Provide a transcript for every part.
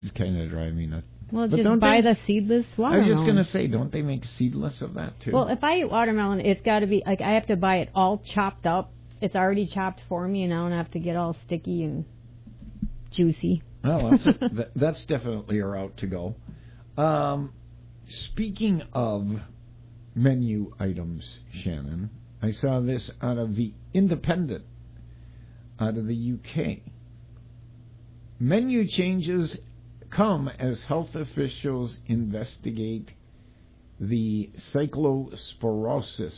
kind of driving me nuts. Well, but just buy the seedless watermelon. I was just going to say, don't they make seedless of that, too? Well, if I eat watermelon, it's got to be, like, I have to buy it all chopped up. It's already chopped for me, and I don't have to get all sticky and juicy. Well, that's definitely a route to go. Speaking of menu items, Shannon, I saw this out of the Independent, out of the UK. Menu changes come as health officials investigate the cyclosporosis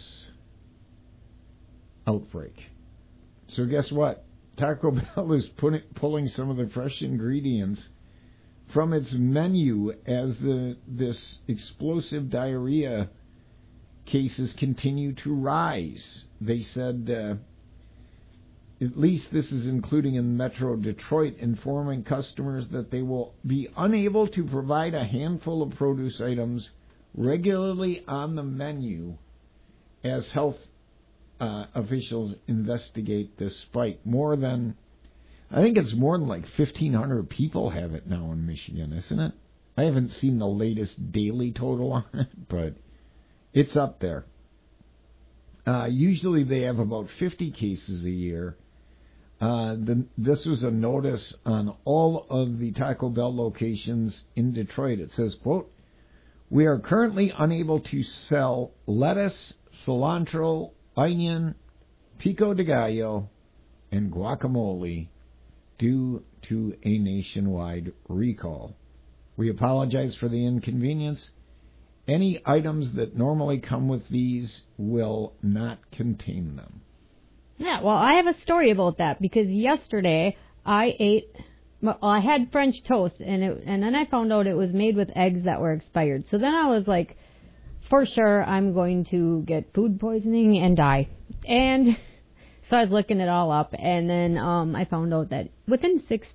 outbreak. So guess what? Taco Bell is pulling some of the fresh ingredients from its menu as this explosive diarrhea cases continue to rise. They said, at least this is including in Metro Detroit, informing customers that they will be unable to provide a handful of produce items regularly on the menu as health officials investigate this spike. I think it's more than like 1,500 people have it now in Michigan, isn't it? I haven't seen the latest daily total on it, but it's up there. Usually they have about 50 cases a year. This was a notice on all of the Taco Bell locations in Detroit. It says, quote, "We are currently unable to sell lettuce, cilantro, onion, pico de gallo, and guacamole due to a nationwide recall. We apologize for the inconvenience. Any items that normally come with these will not contain them." Yeah, well, I have a story about that because yesterday I had French toast and then I found out it was made with eggs that were expired. So then I was like, for sure I'm going to get food poisoning and die. And so I was looking it all up, and then I found out that within 6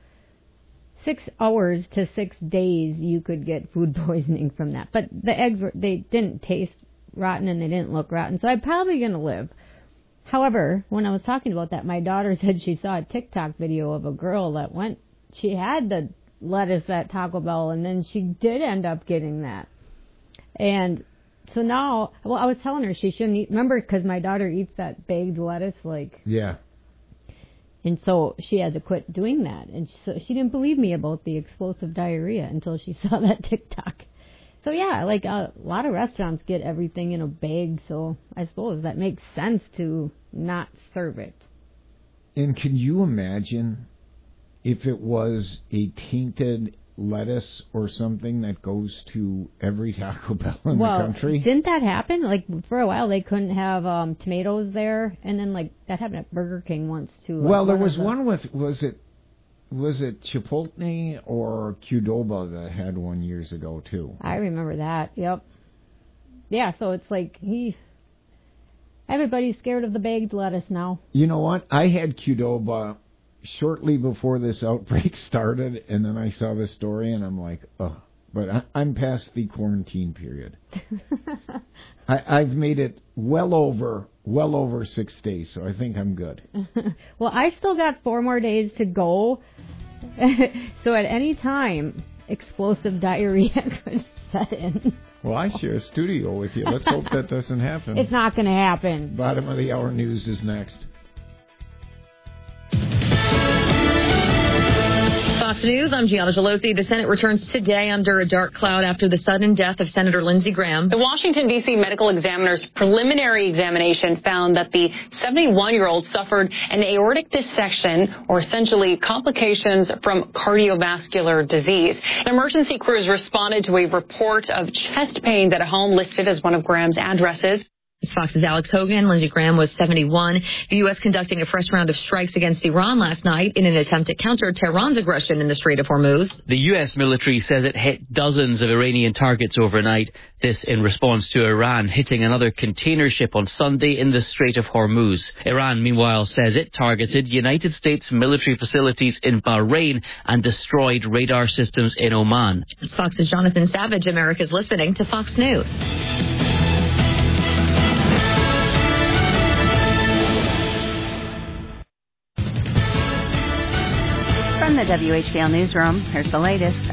hours to 6 days you could get food poisoning from that. But the eggs they didn't taste rotten and they didn't look rotten, so I'm probably going to live. However, when I was talking about that, my daughter said she saw a TikTok video of a girl that she had the lettuce at Taco Bell, and then she did end up getting that. And so now, well, I was telling her she shouldn't eat, remember, because my daughter eats that baked lettuce, Yeah. And so she had to quit doing that. And so she didn't believe me about the explosive diarrhea until she saw that TikTok. So, yeah, a lot of restaurants get everything in a bag, so I suppose that makes sense to not serve it. And can you imagine if it was a tainted lettuce or something that goes to every Taco Bell in the country? Didn't that happen? For a while they couldn't have tomatoes there, and then that happened at Burger King once too. Well, there was one with was it Chipotle or Qdoba that had one years ago too? I remember that. Yep. Yeah, so it's everybody's scared of the bagged lettuce now. You know what? I had Qdoba shortly before this outbreak started, and then I saw the story, and I'm like, oh. But I'm past the quarantine period. I've made it well over 6 days, so I think I'm good. Well, I still got 4 more days to go, so at any time, explosive diarrhea could set in. Well, I share a studio with you. Let's hope that doesn't happen. It's not going to happen. Bottom of the hour news is next. Fox News, I'm Gianna Gelosi. The Senate returns today under a dark cloud after the sudden death of Senator Lindsey Graham. The Washington, D.C. medical examiner's preliminary examination found that the 71-year-old suffered an aortic dissection, or essentially complications from cardiovascular disease. Emergency crews responded to a report of chest pains at a home listed as one of Graham's addresses. Fox's Alex Hogan. Lindsey Graham was 71. The U.S. conducting a fresh round of strikes against Iran last night in an attempt to counter Tehran's aggression in the Strait of Hormuz. The U.S. military says it hit dozens of Iranian targets overnight. This in response to Iran hitting another container ship on Sunday in the Strait of Hormuz. Iran, meanwhile, says it targeted United States military facilities in Bahrain and destroyed radar systems in Oman. Fox's Jonathan Savage. America's listening to Fox News. From In the WHBL newsroom, here's the latest.